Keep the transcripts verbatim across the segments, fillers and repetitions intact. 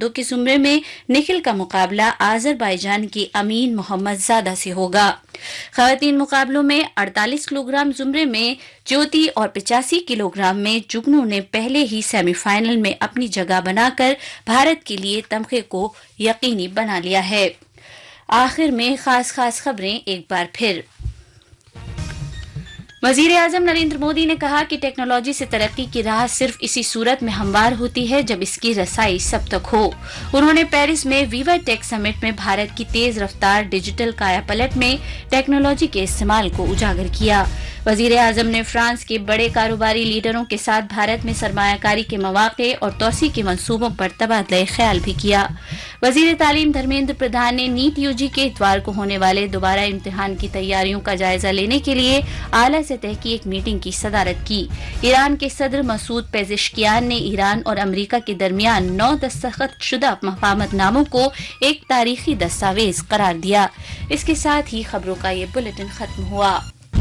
मर्दों के जुमरे में निखिल का मुकाबला आजरबाईजान की अमीन मोहम्मद ज़ादा से होगा। खवातीन मुकाबलों में अड़तालीस किलोग्राम जुमरे में ज्योति और पचासी किलोग्राम में जुगनू ने पहले ही सेमीफाइनल में अपनी जगह बनाकर भारत के लिए तमगे को यकीनी बना लिया है। आखिर में खास खास खबरें एक बार फिर। वजीर आजम नरेंद्र मोदी ने कहा कि टेक्नोलॉजी से तरक्की की राह सिर्फ इसी सूरत में हमवार होती है जब इसकी रसाई सब तक हो। उन्होंने पेरिस में वीवा टेक समिट में भारत की तेज रफ्तार डिजिटल कायापलट में टेक्नोलॉजी के इस्तेमाल को उजागर किया। वजीर आजम ने फ्रांस के बड़े कारोबारी लीडरों के साथ भारत में सरमायाकारी के मौके और तोसी के मंसूबों पर तबादला ख्याल भी किया। वजीर तालीम धर्मेंद्र प्रधान ने नीट यूजी के इतवार को होने वाले दोबारा इम्तिहान की तैयारियों का जायजा लेने के लिए आला सतह की एक मीटिंग की सदारत की। ईरान के सदर मसूद पेजिशकियान ने ईरान और अमेरिका के दरमियान नौ दस्तखत शुदा मफाहमतनामों को एक तारीखी दस्तावेज करार दिया। इसके साथ ही खबरों का ये बुलेटिन खत्म हुआ।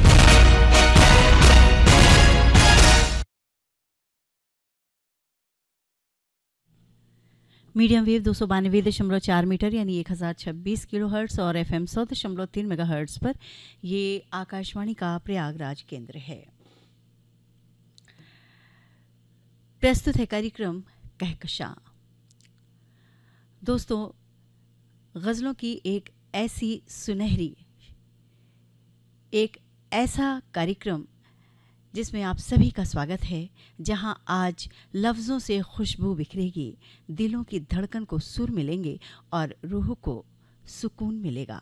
मीडियम वेव दो सौ बानवे दशमलव चार मीटर यानी एक हज़ार छब्बीस किलो हर्ट्स और एफ एम सौ दशमलव तीन मेगा हर्ट्स पर ये आकाशवाणी का प्रयागराज केंद्र है। प्रस्तुत है कार्यक्रम कहकशां। दोस्तों, गज़लों की एक ऐसी सुनहरी एक ऐसा कार्यक्रम जिसमें आप सभी का स्वागत है, जहां आज लफ्ज़ों से खुशबू बिखरेगी, दिलों की धड़कन को सुर मिलेंगे और रूह को सुकून मिलेगा।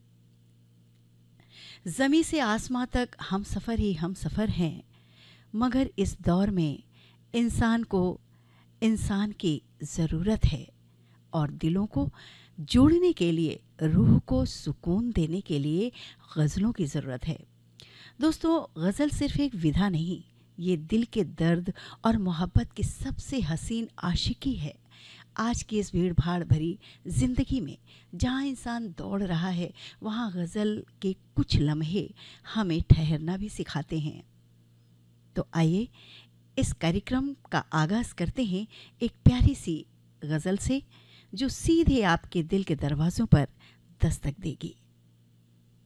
ज़मीं से आसमां तक हम सफ़र ही हम सफ़र हैं, मगर इस दौर में इंसान को इंसान की ज़रूरत है और दिलों को जोड़ने के लिए, रूह को सुकून देने के लिए गज़लों की ज़रूरत है। दोस्तों, गज़ल सिर्फ़ एक विधा नहीं, ये दिल के दर्द और मोहब्बत की सबसे हसीन आशिकी है। आज की इस भीड़ भाड़ भरी ज़िंदगी में जहाँ इंसान दौड़ रहा है, वहाँ गज़ल के कुछ लम्हे हमें ठहरना भी सिखाते हैं। तो आइए इस कार्यक्रम का आगाज़ करते हैं एक प्यारी सी गज़ल से, जो सीधे आपके दिल के दरवाज़ों पर दस्तक देगी।